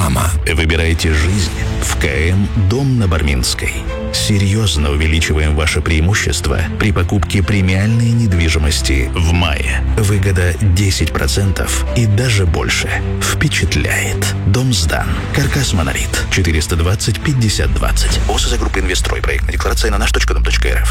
реклама. Выбирайте жизнь в КМ «Дом на Барминской». Серьезно увеличиваем ваше преимущество при покупке премиальной недвижимости в мае. Выгода 10% и даже больше. Впечатляет. Дом сдан. Каркас «Монолит». 420 50 20. ОСЗ группы «Инвестрой». Проектная декларация на наш.дом.рф.